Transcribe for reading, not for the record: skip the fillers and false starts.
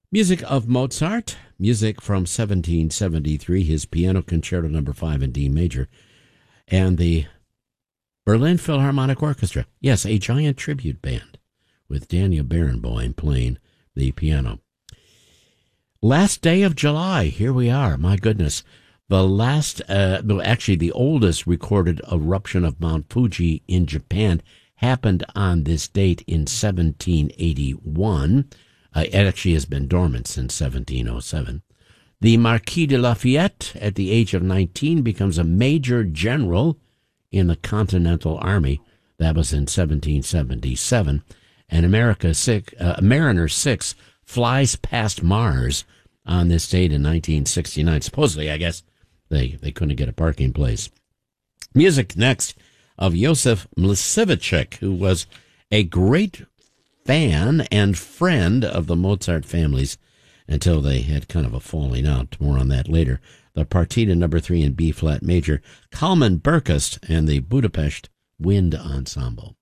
Music of Mozart, music from 1773, his Piano Concerto No. 5 in D major, and the Berlin Philharmonic Orchestra. Yes, a giant tribute band with Daniel Barenboim playing the piano. Last day of July, here we are, my goodness. The last, actually the oldest recorded eruption of Mount Fuji in Japan happened on this date in 1781. It actually has been dormant since 1707. The Marquis de Lafayette, at the age of 19, becomes a major general in the Continental Army. That was in 1777. And Mariner 6 flies past Mars on this date in 1969. Supposedly, I guess, they couldn't get a parking place. Music next of Josef Mlasiewicz, who was a great fan and friend of the Mozart families until they had kind of a falling out. More on that later. The Partita No. 3 in B-flat major, Kalman Burkast and the Budapest Wind Ensemble.